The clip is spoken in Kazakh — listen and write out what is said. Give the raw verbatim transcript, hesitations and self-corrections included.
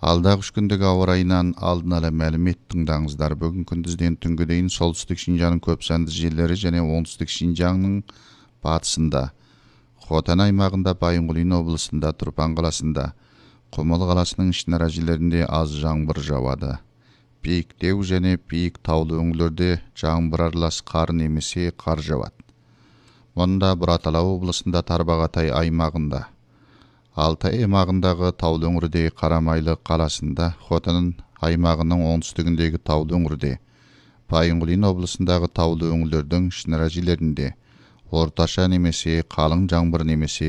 Alдағы үш күндегі ауа райынан алдын ала мәлімет тыңдаңыздар. Бүгін күндізден түнге дейін солтүстік Шинжаңның көп санды жерлері және оңтүстік Шинжаңның батысында, Хотан аймағында, Байынғолин облысында, Тұрпан қаласында, Құмыл қаласының ішінара жерлерінде аз жаңбыр жауады. Биіктеу және биік таулы өңірлерде жаңбыр аралас қар немесе қар жауады. Мұнда Бұратала облысында, Тарбағатай аймағында, Алтай аймағындағы таулы өңірде, Қарамайлы қаласында, Хотан аймағының оңтүстігіндегі таулы өңірде, Байынғолин облысындағы таулы өңірлердің ішінара жерлерінде орташа немесе қалың жаңбыр немесе